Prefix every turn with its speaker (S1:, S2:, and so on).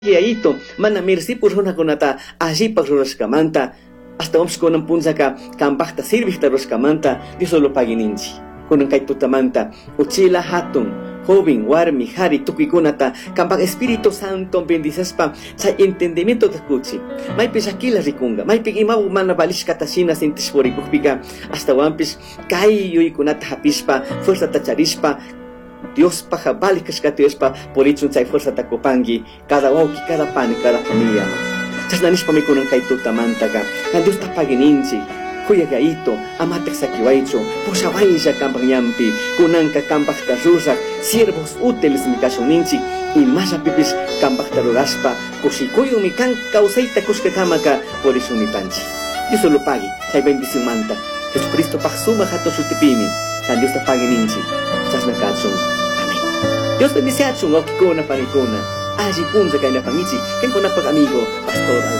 S1: Yaito, mana mersi por una conata, allí para roscamanta, hasta vamos con un punzaca, campachta sirvista roscamanta, de solo pagininchi. Con un kaitutamanta, uchila hatun, joven, warmi, hari, tuquiconata, campach Espíritu Santo, bendicespa, chay entendimiento de cuchi. Mai pisakila ricunga, mai pigimau mana balish katasina sintishborikukpica, hasta wampis, kayo y kunata hapispa, fuerza tacharispa, Dios paja balik Diospa por eso chay fuerza tacopangi cada wauki cada pan cada familia chasnanish pa mi kunan kay tutamantaga Dios tapagininchi kuya gaito amatek sakiwaicho posawaiya campañampi kunanka campachta rusak siervos útiles mi kasuninchi y más pipis campachta ruraspa kushikuyo mi kan causaita kushkakamaka por eso mi panchi Dios lo pague chay bendición manta Jesucristo paxuma jato sutipini Dios tapagininchi chasnakatsun Dios bendice a su okikona panikona. Allí punza kay na pangichi, ken kona pag amigo, pastor